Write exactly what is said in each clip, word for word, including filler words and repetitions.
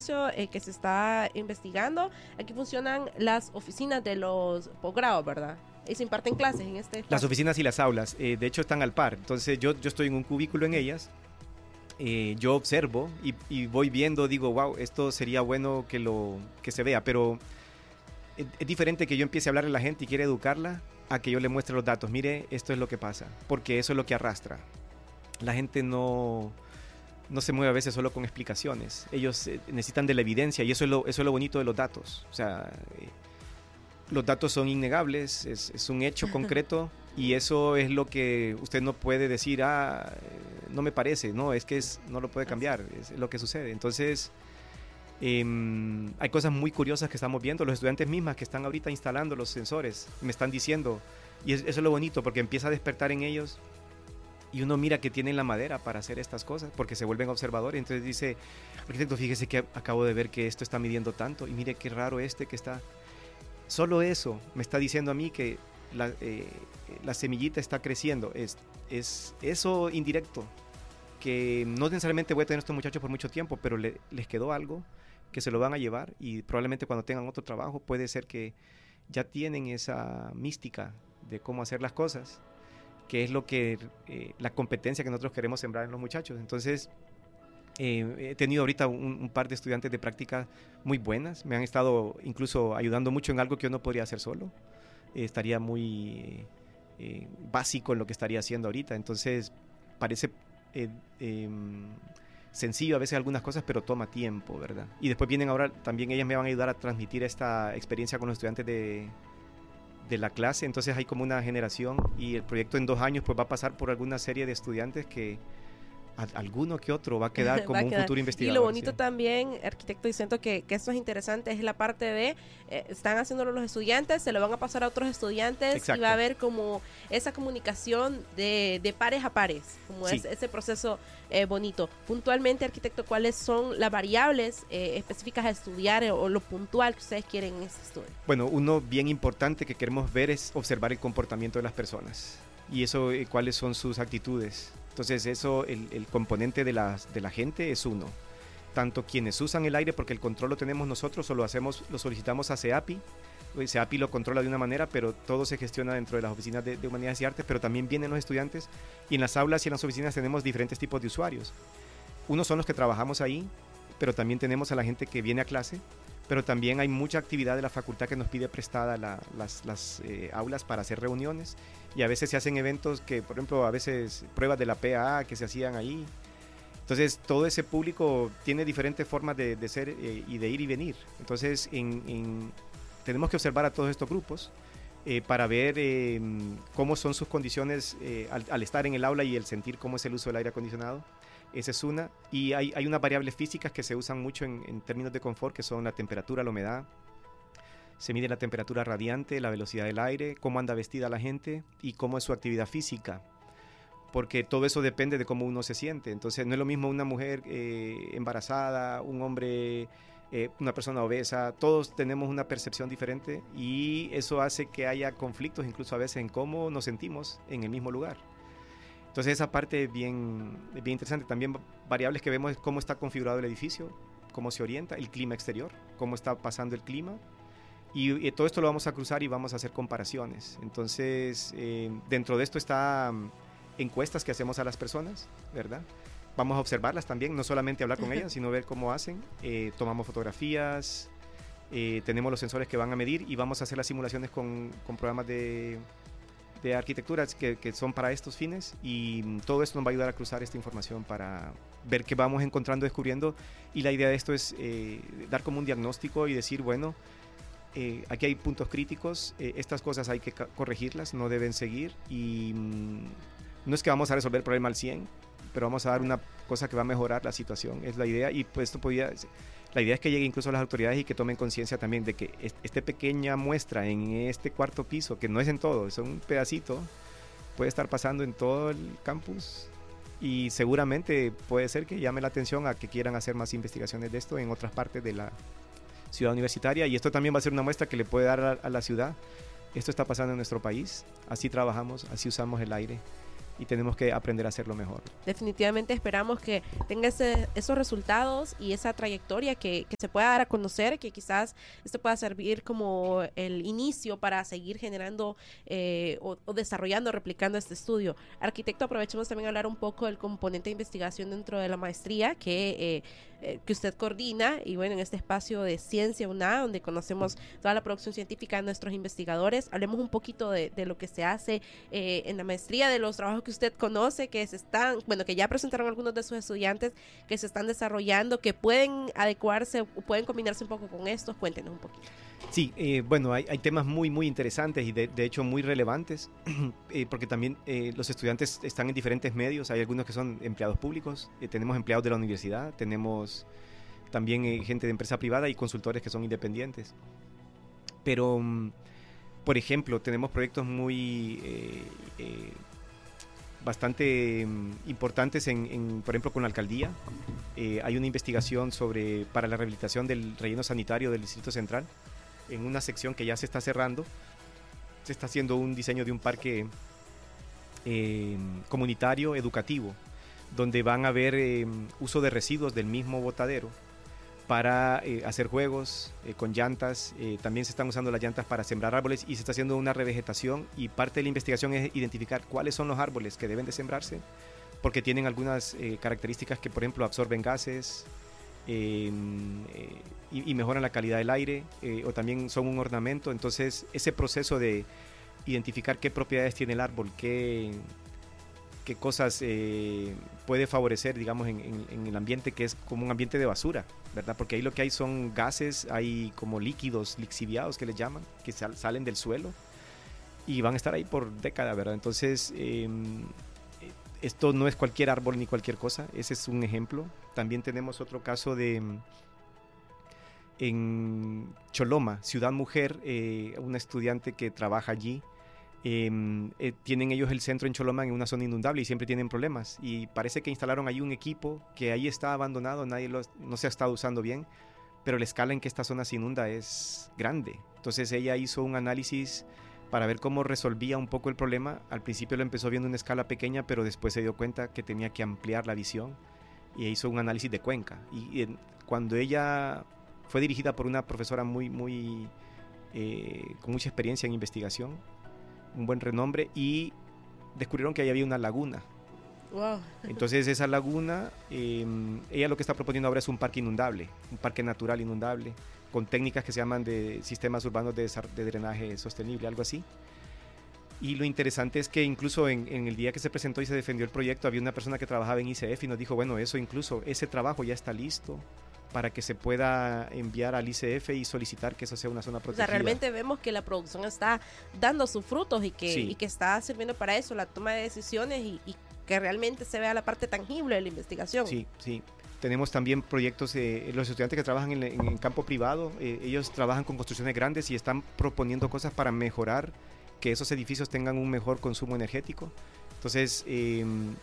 ejercicio eh, que se está investigando. Aquí funcionan las oficinas de los posgrados, ¿verdad? Y se imparten clases en este espacio. Las oficinas y las aulas, eh, de hecho están al par. Entonces yo, yo estoy en un cubículo en ellas. Eh, yo observo y, y voy viendo, digo, wow, esto sería bueno que, lo, que se vea, pero es, es diferente que yo empiece a hablarle a la gente y quiera educarla, a que yo le muestre los datos. Mire, esto es lo que pasa, porque eso es lo que arrastra. La gente no, no se mueve a veces solo con explicaciones. Ellos eh, necesitan de la evidencia, y eso es lo, eso es lo bonito de los datos. O sea, eh, los datos son innegables, es, es un hecho concreto, y eso es lo que usted no puede decir, ah, no me parece, no, es que es, no lo puede cambiar, es lo que sucede. Entonces, eh, hay cosas muy curiosas que estamos viendo, los estudiantes mismas que están ahorita instalando los sensores, me están diciendo, y es, eso es lo bonito, porque empieza a despertar en ellos, y uno mira que tienen la madera para hacer estas cosas, porque se vuelven observadores. Entonces dice, arquitecto, fíjese que acabo de ver que esto está midiendo tanto, y mire qué raro este que está... Solo eso me está diciendo a mí que la, eh, la semillita está creciendo. Es, es eso indirecto, que no necesariamente voy a tener estos muchachos por mucho tiempo, pero le, les quedó algo que se lo van a llevar, y probablemente cuando tengan otro trabajo puede ser que ya tienen esa mística de cómo hacer las cosas, que es lo que eh, la competencia que nosotros queremos sembrar en los muchachos. Entonces, Eh, he tenido ahorita un, un par de estudiantes de práctica muy buenas, me han estado incluso ayudando mucho en algo que yo no podría hacer solo, eh, estaría muy eh, básico en lo que estaría haciendo ahorita. Entonces parece eh, eh, sencillo a veces algunas cosas, pero toma tiempo, ¿verdad? Y después vienen ahora, también ellas me van a ayudar a transmitir esta experiencia con los estudiantes de, de la clase. Entonces hay como una generación, y el proyecto en dos años pues va a pasar por alguna serie de estudiantes que alguno que otro va a quedar como a quedar. un futuro investigador. Y lo bonito sí. también, arquitecto, y siento que, que esto es interesante, es la parte de, eh, están haciéndolo los estudiantes, se lo van a pasar a otros estudiantes. Exacto. Y va a haber como esa comunicación de, de pares a pares, como sí. es, ese proceso eh, bonito. Puntualmente, arquitecto, ¿cuáles son las variables eh, específicas a estudiar eh, o lo puntual que ustedes quieren en este estudio? Bueno, uno bien importante que queremos ver es observar el comportamiento de las personas, y eso, eh, cuáles son sus actitudes. Entonces eso, el, el componente de la, de la gente es uno. Tanto quienes usan el aire, porque el control lo tenemos nosotros o lo hacemos, lo solicitamos a CEAPI. CEAPI lo controla de una manera, pero todo se gestiona dentro de las oficinas de, de Humanidades y Artes, pero también vienen los estudiantes, y en las aulas y en las oficinas tenemos diferentes tipos de usuarios. Unos son los que trabajamos ahí, pero también tenemos a la gente que viene a clase, pero también hay mucha actividad de la facultad que nos pide prestada la, las, las eh, aulas para hacer reuniones, y a veces se hacen eventos que, por ejemplo, a veces pruebas de la P A A que se hacían ahí. Entonces todo ese público tiene diferentes formas de, de ser eh, y de ir y venir. Entonces en, en, tenemos que observar a todos estos grupos eh, para ver eh, cómo son sus condiciones eh, al, al estar en el aula, y el sentir cómo es el uso del aire acondicionado. Esa es una. Y hay, hay unas variables físicas que se usan mucho en, en términos de confort, que son la temperatura, la humedad. Se mide la temperatura radiante, la velocidad del aire, cómo anda vestida la gente y cómo es su actividad física, porque todo eso depende de cómo uno se siente. Entonces no es lo mismo una mujer eh, embarazada, un hombre, eh, una persona obesa. Todos tenemos una percepción diferente, y eso hace que haya conflictos incluso a veces en cómo nos sentimos en el mismo lugar. Entonces esa parte es bien, bien interesante. También variables que vemos es cómo está configurado el edificio, cómo se orienta, el clima exterior, cómo está pasando el clima, y, y todo esto lo vamos a cruzar y vamos a hacer comparaciones. Entonces eh, dentro de esto está um, encuestas que hacemos a las personas, ¿verdad? Vamos a observarlas también, no solamente hablar con ellas, sino ver cómo hacen. Eh, tomamos fotografías, eh, tenemos los sensores que van a medir, y vamos a hacer las simulaciones con, con programas de... de arquitecturas que, que son para estos fines, y todo esto nos va a ayudar a cruzar esta información para ver qué vamos encontrando, descubriendo. Y la idea de esto es eh, dar como un diagnóstico y decir, bueno, eh, aquí hay puntos críticos, eh, estas cosas hay que corregirlas, no deben seguir, y mmm, no es que vamos a resolver el problema al cien, pero vamos a dar una cosa que va a mejorar la situación, es la idea. Y pues esto podía, la idea es que llegue incluso a las autoridades y que tomen conciencia también de que esta pequeña muestra en este cuarto piso, que no es en todo, es un pedacito, puede estar pasando en todo el campus, y seguramente puede ser que llame la atención a que quieran hacer más investigaciones de esto en otras partes de la ciudad universitaria. Y esto también va a ser una muestra que le puede dar a, a la ciudad, esto está pasando en nuestro país, así trabajamos, así usamos el aire, y tenemos que aprender a hacerlo mejor. Definitivamente esperamos que tenga ese, esos resultados y esa trayectoria que, que se pueda dar a conocer, que quizás esto pueda servir como el inicio para seguir generando eh, o, o desarrollando, replicando este estudio. Arquitecto, aprovechemos también a hablar un poco del componente de investigación dentro de la maestría que, eh, eh, que usted coordina, y bueno, en este espacio de Ciencia U N A, donde conocemos toda la producción científica de nuestros investigadores. Hablemos un poquito de, de lo que se hace eh, en la maestría, de los trabajos que usted conoce, que se están, bueno, que ya presentaron algunos de sus estudiantes, que se están desarrollando, que pueden adecuarse, pueden combinarse un poco con estos. Cuéntenos un poquito. Sí, eh, bueno, hay, hay temas muy, muy interesantes y de, de hecho muy relevantes, eh, porque también eh, los estudiantes están en diferentes medios. Hay algunos que son empleados públicos, eh, tenemos empleados de la universidad, tenemos también eh, gente de empresa privada y consultores que son independientes. Pero, um, por ejemplo, tenemos proyectos muy... Eh, eh, bastante um, importantes, en, en, por ejemplo, con la alcaldía. Eh, hay una investigación sobre, para la rehabilitación del relleno sanitario del Distrito Central, en una sección que ya se está cerrando. Se está haciendo un diseño de un parque eh, comunitario educativo, donde van a haber eh, uso de residuos del mismo botadero para eh, hacer juegos eh, con llantas. Eh, también se están usando las llantas para sembrar árboles y se está haciendo una revegetación, y parte de la investigación es identificar cuáles son los árboles que deben de sembrarse, porque tienen algunas eh, características que, por ejemplo, absorben gases eh, eh, y, y mejoran la calidad del aire, eh, o también son un ornamento. Entonces, ese proceso de identificar qué propiedades tiene el árbol, qué, qué cosas eh, puede favorecer, digamos, en, en, en el ambiente, que es como un ambiente de basura, ¿verdad? Porque ahí lo que hay son gases, hay como líquidos lixiviados que les llaman, que sal, salen del suelo y van a estar ahí por décadas, ¿verdad? Entonces, eh, esto no es cualquier árbol ni cualquier cosa, ese es un ejemplo. También tenemos otro caso de en Choloma, Ciudad Mujer, eh, una estudiante que trabaja allí. Eh, eh, tienen ellos el centro en Choloma en una zona inundable y siempre tienen problemas, y parece que instalaron ahí un equipo que ahí está abandonado, nadie lo, no se ha estado usando bien, pero la escala en que esta zona se inunda es grande. Entonces ella hizo un análisis para ver cómo resolvía un poco el problema. Al principio lo empezó viendo en una escala pequeña, pero después se dio cuenta que tenía que ampliar la visión y hizo un análisis de cuenca. Y, y cuando ella fue dirigida por una profesora muy, muy eh, con mucha experiencia en investigación, un buen renombre, y descubrieron que ahí había una laguna. Wow. Entonces esa laguna, eh, ella lo que está proponiendo ahora es un parque inundable, un parque natural inundable, con técnicas que se llaman de sistemas urbanos de, de drenaje sostenible, algo así. Y lo interesante es que incluso en, en el día que se presentó y se defendió el proyecto, había una persona que trabajaba en I C F y nos dijo, bueno, eso incluso, ese trabajo ya está listo para que se pueda enviar al I C F y solicitar que eso sea una zona protegida. O sea, realmente vemos que la producción está dando sus frutos y que, sí. y que está sirviendo para eso, la toma de decisiones, y, y que realmente se vea la parte tangible de la investigación. Sí, sí. Tenemos también proyectos, eh, los estudiantes que trabajan en, en, en campo privado, eh, ellos trabajan con construcciones grandes y están proponiendo cosas para mejorar, que esos edificios tengan un mejor consumo energético. Entonces, eh,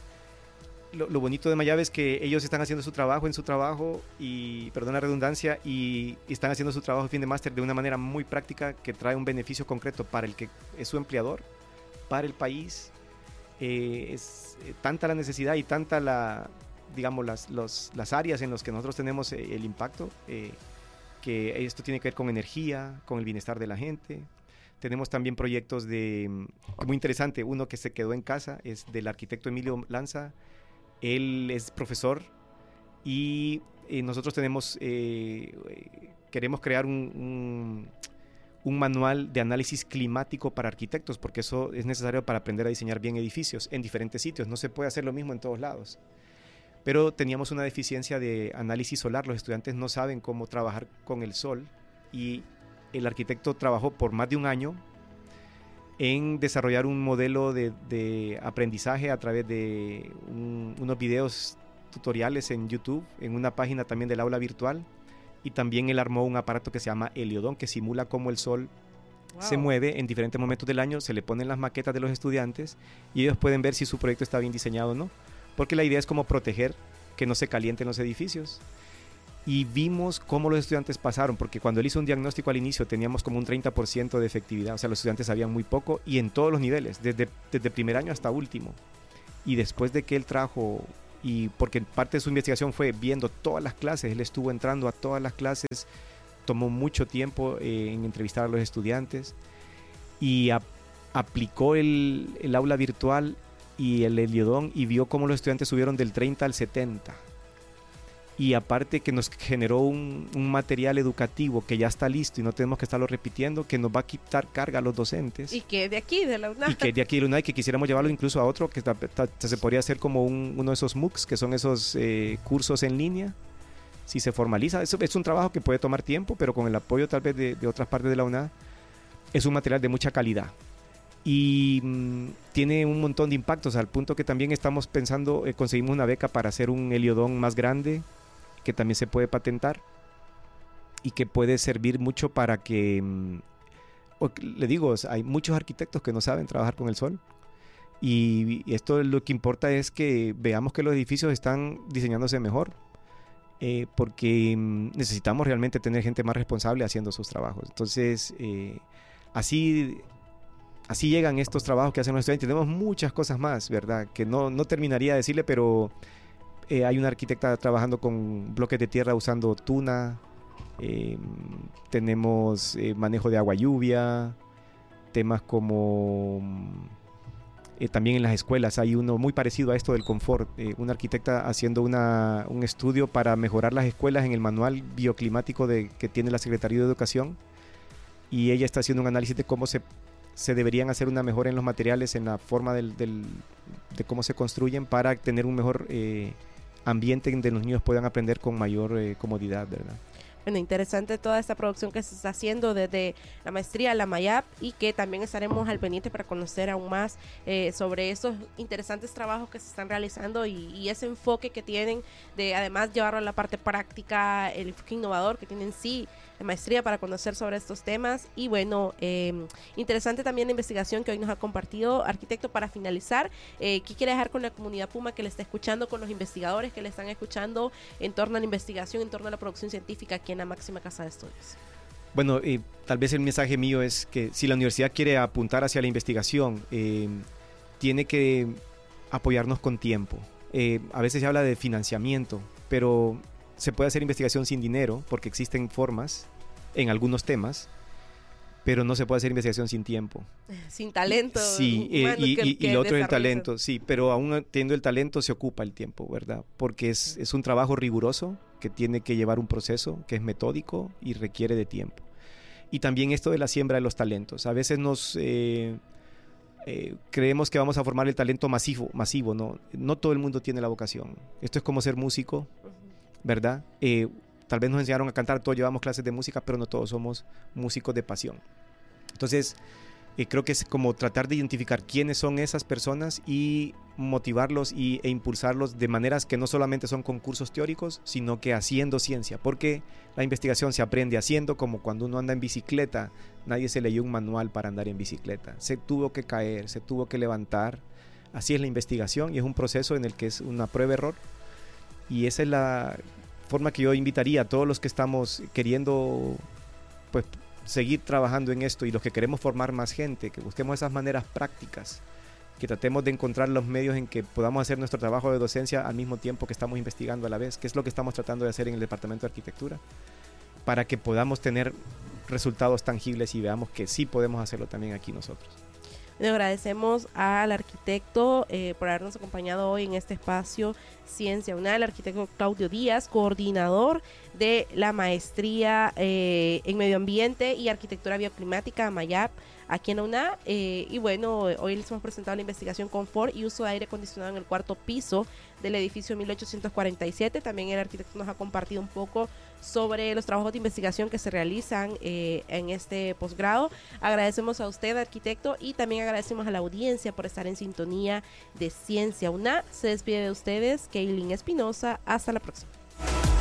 Lo, lo bonito de Mayave es que ellos están haciendo su trabajo en su trabajo, y, perdón la redundancia, y, y están haciendo su trabajo fin de máster de una manera muy práctica que trae un beneficio concreto para el que es su empleador, para el país. Eh, es eh, tanta la necesidad y tanta la, digamos, las, los, las áreas en las que nosotros tenemos eh, el impacto, eh, que esto tiene que ver con energía, con el bienestar de la gente. Tenemos también proyectos de, muy interesante, uno que se quedó en casa, es del arquitecto Emilio Lanza. Él es profesor y eh, nosotros tenemos, eh, queremos crear un, un, un manual de análisis climático para arquitectos, porque eso es necesario para aprender a diseñar bien edificios en diferentes sitios. No se puede hacer lo mismo en todos lados. Pero teníamos una deficiencia de análisis solar. Los estudiantes no saben cómo trabajar con el sol, y el arquitecto trabajó por más de un año en desarrollar un modelo de, de aprendizaje a través de un, unos videos tutoriales en YouTube, en una página también del aula virtual, y también él armó un aparato que se llama Heliodón, que simula cómo el sol wow. se mueve en diferentes momentos del año. Se le ponen las maquetas de los estudiantes y ellos pueden ver si su proyecto está bien diseñado o no, porque la idea es como proteger que no se calienten los edificios. Y vimos cómo los estudiantes pasaron, porque cuando él hizo un diagnóstico al inicio teníamos como un treinta por ciento de efectividad, o sea, los estudiantes sabían muy poco, y en todos los niveles, desde, desde primer año hasta último. y después de que él trajo, y porque parte de su investigación fue viendo todas las clases, él estuvo entrando a todas las clases, tomó mucho tiempo eh, en entrevistar a los estudiantes y a, aplicó el, el aula virtual y el Heliodón y vio cómo los estudiantes subieron del treinta al setenta. Y aparte que nos generó un, un material educativo que ya está listo y no tenemos que estarlo repitiendo, que nos va a quitar carga a los docentes. Y que de aquí, de la UNAM. Y que de aquí de la UNAM, y que quisiéramos llevarlo incluso a otro, que ta, ta, se podría hacer como un, uno de esos MOOCs, que son esos eh, cursos en línea, si se formaliza. Eso es un trabajo que puede tomar tiempo, pero con el apoyo tal vez de, de otras partes de la UNAM, es un material de mucha calidad. Y mmm, tiene un montón de impactos, al punto que también estamos pensando, eh, conseguimos una beca para hacer un Heliodón más grande, que también se puede patentar y que puede servir mucho para que, le digo, hay muchos arquitectos que no saben trabajar con el sol y esto lo que importa es que veamos que los edificios están diseñándose mejor, eh, porque necesitamos realmente tener gente más responsable haciendo sus trabajos. Entonces, eh, así... Así llegan estos trabajos que hacen los estudiantes. Tenemos muchas cosas más, ¿verdad? Que no, no terminaría de decirle, pero... Eh, hay una arquitecta trabajando con bloques de tierra usando tuna, eh, tenemos eh, manejo de agua lluvia, temas como eh, también en las escuelas hay uno muy parecido a esto del confort, eh, una arquitecta haciendo una, un estudio para mejorar las escuelas en el manual bioclimático de, que tiene la Secretaría de Educación, y ella está haciendo un análisis de cómo se, se deberían hacer una mejora en los materiales, en la forma del, del, de cómo se construyen para tener un mejor... Eh, ambiente donde los niños puedan aprender con mayor eh, comodidad, ¿verdad? Bueno, interesante toda esta producción que se está haciendo desde la maestría, la MAYAP, y que también estaremos al pendiente para conocer aún más eh, sobre esos interesantes trabajos que se están realizando y, y ese enfoque que tienen de además llevarlo a la parte práctica, el enfoque innovador que tienen sí la maestría para conocer sobre estos temas. Y bueno, eh, interesante también la investigación que hoy nos ha compartido. Arquitecto, para finalizar, eh, ¿qué quiere dejar con la comunidad Puma que le está escuchando, con los investigadores que le están escuchando en torno a la investigación, en torno a la producción científica aquí en la máxima casa de estudios? Bueno, eh, tal vez el mensaje mío es que si la universidad quiere apuntar hacia la investigación, eh, tiene que apoyarnos con tiempo. Eh, a veces se habla de financiamiento, pero se puede hacer investigación sin dinero porque existen formas en algunos temas, pero no se puede hacer investigación sin tiempo. Sin talento. Sí, eh, y, que, y, que y lo otro es el talento, sí, pero aún teniendo el talento se ocupa el tiempo, ¿verdad? Porque es, es un trabajo riguroso que tiene que llevar un proceso que es metódico y requiere de tiempo. Y también esto de la siembra de los talentos. A veces nos eh, eh, creemos que vamos a formar el talento masivo, masivo, ¿no? No todo el mundo tiene la vocación. Esto es como ser músico, ¿verdad? Eh, tal vez nos enseñaron a cantar, todos llevamos clases de música, pero no todos somos músicos de pasión. Entonces, eh, creo que es como tratar de identificar quiénes son esas personas y motivarlos y, e impulsarlos de maneras que no solamente son concursos teóricos, sino que haciendo ciencia, porque la investigación se aprende haciendo, como cuando uno anda en bicicleta, nadie se leyó un manual para andar en bicicleta, se tuvo que caer, se tuvo que levantar, así es la investigación y es un proceso en el que es una prueba-error, y esa es la forma que yo invitaría a todos los que estamos queriendo pues seguir trabajando en esto y los que queremos formar más gente, que busquemos esas maneras prácticas, que tratemos de encontrar los medios en que podamos hacer nuestro trabajo de docencia al mismo tiempo que estamos investigando a la vez, que es lo que estamos tratando de hacer en el Departamento de Arquitectura, para que podamos tener resultados tangibles y veamos que sí podemos hacerlo también aquí nosotros. Le agradecemos al arquitecto eh, por habernos acompañado hoy en este espacio Ciencia UNA, el arquitecto Claudio Díaz, coordinador de la maestría eh, en Medio Ambiente y Arquitectura Bioclimática, MAYAP, aquí en la UNA. Eh, y bueno, hoy les hemos presentado la investigación confort y uso de aire acondicionado en el cuarto piso del edificio mil ochocientos cuarenta y siete. También el arquitecto nos ha compartido un poco sobre los trabajos de investigación que se realizan eh, en este posgrado. Agradecemos a usted, arquitecto, y también agradecemos a la audiencia por estar en sintonía de Ciencia UNA. Se despide de ustedes, Kaylin Espinosa. Hasta la próxima.